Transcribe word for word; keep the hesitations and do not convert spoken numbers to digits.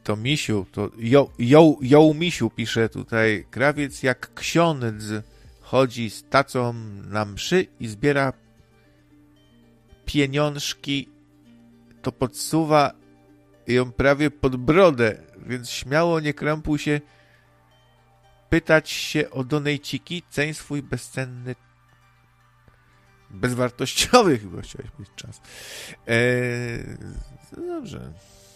to misiu, to jo, jo, jo misiu pisze tutaj, krawiec jak ksiądz chodzi z tacą na mszy i zbiera pieniążki, to podsuwa ją prawie pod brodę, więc śmiało nie krępuj się pytać się o donejciki, ceń swój bezcenny, bezwartościowy chyba chciałeś mieć czas. Eee, no dobrze.